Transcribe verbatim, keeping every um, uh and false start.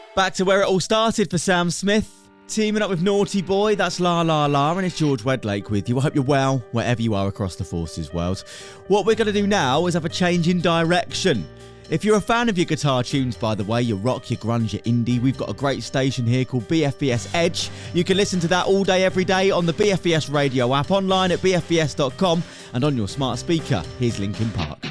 Back to where it all started for Sam Smith. Teaming up with Naughty Boy, that's La La La, and it's George Wedlake with you. I hope you're well, wherever you are across the Forces world. What we're going to do now is have a change in direction. If you're a fan of your guitar tunes, by the way, your rock, your grunge, your indie, we've got a great station here called B F B S Edge. You can listen to that all day, every day on the B F B S radio app, online at b f b s dot com, and on your smart speaker. Here's Linkin Park.